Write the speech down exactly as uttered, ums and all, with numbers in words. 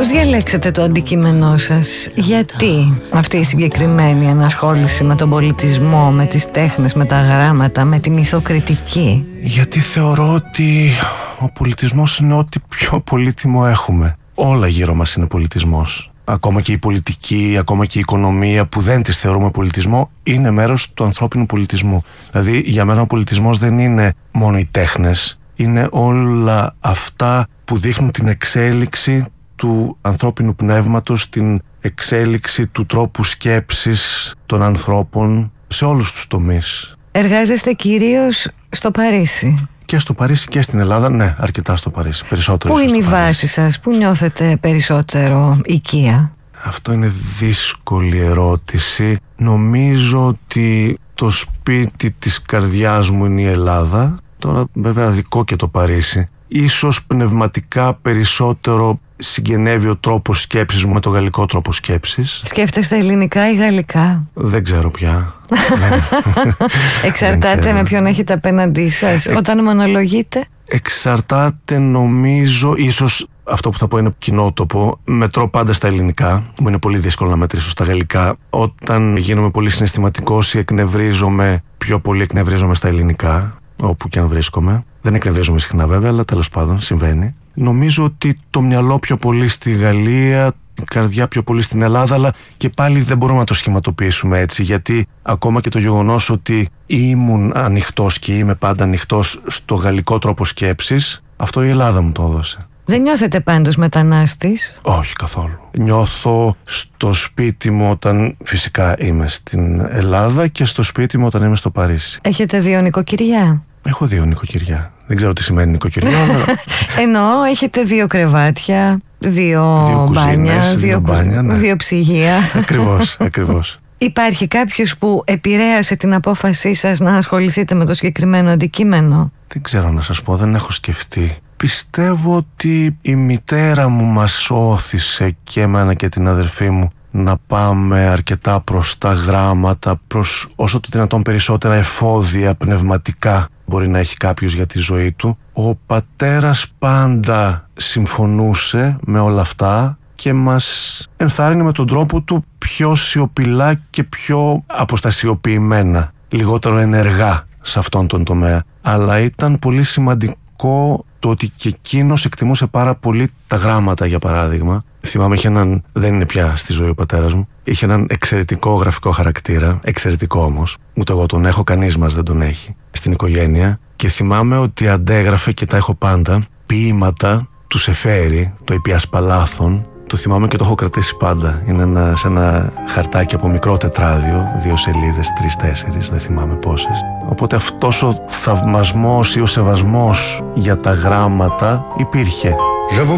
διαλέξατε το αντικείμενό σας? Γιατί αυτή η συγκεκριμένη ενασχόληση με τον πολιτισμό, με τις τέχνες, με τα γράμματα, με τη μυθοκριτική? Γιατί θεωρώ ότι ο πολιτισμός είναι ό,τι πιο πολύτιμο έχουμε. Όλα γύρω μας είναι πολιτισμός. Ακόμα και η πολιτική, ακόμα και η οικονομία που δεν τις θεωρούμε πολιτισμό, είναι μέρος του ανθρώπινου πολιτισμού. Δηλαδή για μένα ο πολιτισμός δεν είναι μόνο οι τέχνες, είναι όλα αυτά που δείχνουν την εξέλιξη του ανθρώπινου πνεύματος, την εξέλιξη του τρόπου σκέψης των ανθρώπων σε όλους τους τομείς. Εργάζεστε κυρίως στο Παρίσι? Και στο Παρίσι και στην Ελλάδα, ναι, αρκετά στο Παρίσι. Περισσότερο. Πού είναι η βάση σας, πού νιώθετε περισσότερο οικία? Αυτό είναι δύσκολη ερώτηση. Νομίζω ότι το σπίτι της καρδιάς μου είναι η Ελλάδα. Τώρα βέβαια δικό και το Παρίσι. Ίσως πνευματικά περισσότερο συγγενεύει ο τρόπος σκέψης μου με το γαλλικό τρόπο σκέψης. Σκέφτεστε ελληνικά ή γαλλικά? Δεν ξέρω πια. Εξαρτάται Δεν ξέρω. με ποιον έχετε απέναντί σας ε... όταν μονολογείτε? Εξαρτάται, νομίζω, ίσως αυτό που θα πω είναι κοινότοπο. Μετρώ πάντα στα ελληνικά. Μου είναι πολύ δύσκολο να μετρήσω στα γαλλικά. Όταν γίνομαι πολύ συναισθηματικός ή εκνευρίζομαι, πιο πολύ εκνευρίζομαι στα ελληνικά, όπου και αν βρίσκομαι. Δεν εκνευρίζομαι συχνά βέβαια, αλλά τέλος πάντων συμβαίνει. Νομίζω ότι το μυαλό πιο πολύ στη Γαλλία, η καρδιά πιο πολύ στην Ελλάδα, αλλά και πάλι δεν μπορούμε να το σχηματοποιήσουμε έτσι, γιατί ακόμα και το γεγονός ότι ήμουν ανοιχτός και είμαι πάντα ανοιχτός στο γαλλικό τρόπο σκέψης, αυτό η Ελλάδα μου το έδωσε. Δεν νιώθετε πάντως μετανάστης? Όχι καθόλου. Νιώθω στο σπίτι μου όταν φυσικά είμαι στην Ελλάδα και στο σπίτι μου όταν είμαι στο Παρίσι. Έχετε δύο νοικοκυριά? Έχω δύο νοικοκυριά. Δεν ξέρω τι σημαίνει νοικοκυριά. Αλλά... Εννοώ, έχετε δύο κρεβάτια, δύο, δύο μπάνια, κουζίνες, δύο, δύο, μπάνια, ναι. δύο ψυγεία. Ακριβώς, ακριβώς. Υπάρχει κάποιος που επηρέασε την απόφασή σας να ασχοληθείτε με το συγκεκριμένο αντικείμενο? Δεν ξέρω να σας πω, δεν έχω σκεφτεί. Πιστεύω ότι η μητέρα μου μας όθησε και εμένα και την αδερφή μου να πάμε αρκετά προς τα γράμματα, προς όσο το δυνατόν περισσότερα εφόδια πνευματικά μπορεί να έχει κάποιος για τη ζωή του. Ο πατέρας πάντα συμφωνούσε με όλα αυτά και μας ενθάρρυνε με τον τρόπο του πιο σιωπηλά και πιο αποστασιοποιημένα, λιγότερο ενεργά σε αυτόν τον τομέα. Αλλά ήταν πολύ σημαντικό το ότι και εκείνος εκτιμούσε πάρα πολύ τα γράμματα, για παράδειγμα. Θυμάμαι, είχε έναν, δεν είναι πια στη ζωή ο πατέρας μου, είχε έναν εξαιρετικό γραφικό χαρακτήρα, εξαιρετικό όμως. Ούτε εγώ τον έχω, κανείς μας δεν τον έχει στην οικογένεια. Και θυμάμαι ότι αντέγραφε, και τα έχω πάντα, ποίηματα του Σεφέρη, το Υπιασπαλάθων. Το θυμάμαι και το έχω κρατήσει πάντα. Είναι ένα, σε ένα χαρτάκι από μικρό τετράδιο, δύο σελίδες, τρεις, τέσσερις, δεν θυμάμαι πόσες. Οπότε αυτός ο θαυμασμός ή ο σεβασμός για τα γράμματα υπήρχε.